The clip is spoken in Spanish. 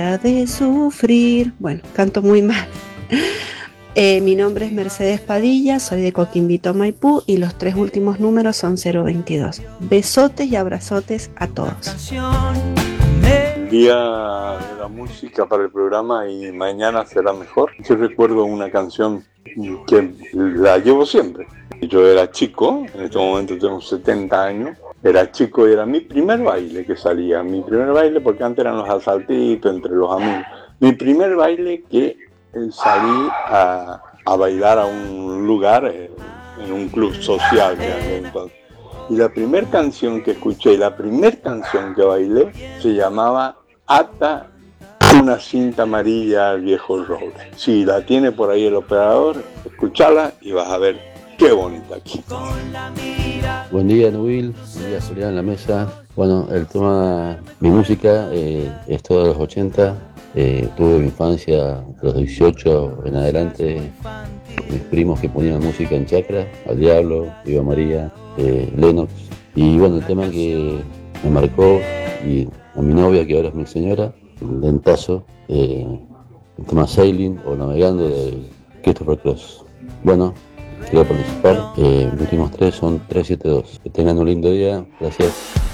de sufrir. Bueno, canto muy mal. Mi nombre es Mercedes Padilla, soy de Coquimbito, Maipú, y los tres últimos números son 022. Besotes y abrazotes a todos. El día de la música para el programa y mañana será mejor. Yo recuerdo una canción que la llevo siempre. Yo era chico, en este momento tengo 70 años, era chico y era mi primer baile que salía. Mi primer baile, porque antes eran los asaltitos entre los amigos. Mi primer baile que salí a bailar a un lugar, en un club social que había entonces. Y la primera canción que escuché, la primera canción que bailé, se llamaba Ata una cinta amarilla al viejo roble. Si la tiene por ahí el operador, escuchala y vas a ver qué bonita aquí. Buen día, Nubil. Buen día, Julián, en la mesa. Bueno, el tema, mi música es toda de los 80. Tuve mi infancia de los 18 en adelante. Mis primos que ponían música en chacra, Al Diablo, Viva María, Lennox. Y bueno, el tema que me marcó, y a mi novia, que ahora es mi señora, un lentazo, el tema Sailing o Navegando de Christopher Cross. Bueno, quiero participar. Mis últimos tres son 372. Que tengan un lindo día. Gracias.